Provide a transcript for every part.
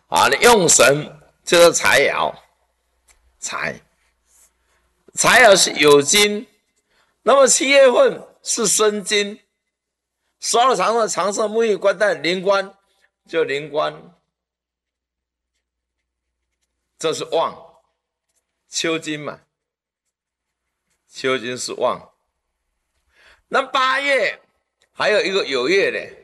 啊，你用神就是财爻，财爻是酉金，那么7月份是申金，12长的长生木易官带临官，就临官，这是旺，秋金嘛，秋金是旺。那8月还有一个酉月呢，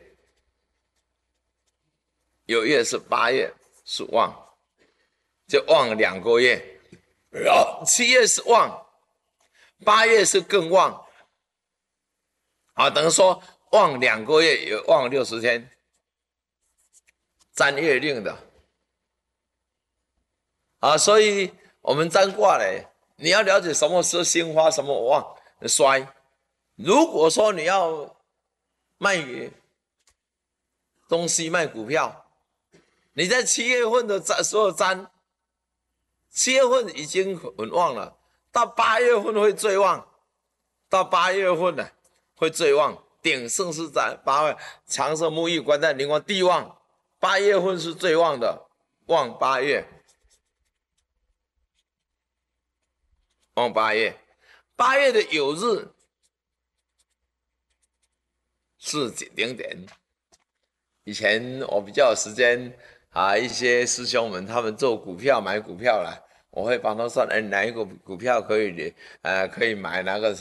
酉月是8月是旺，就旺2个月。7月是旺，8月是更旺，啊，等于说旺2个月，也旺60天，占月令的，啊，所以我们占卦嘞，你要了解什么是兴发，什么旺衰。如果说你要卖东西卖股票，你在7月份的所有占，7月份已经很旺了，到8月份会最旺，到8月份呢会最旺，鼎盛是在8月，长生木易官带临官地旺，8月份是最旺的，旺8月，旺8月，8月的酉日是顶点。以前我比较有时间啊，一些师兄们他们做股票买股票啦，我会帮他算，哪一个股票可以可以买那个什么。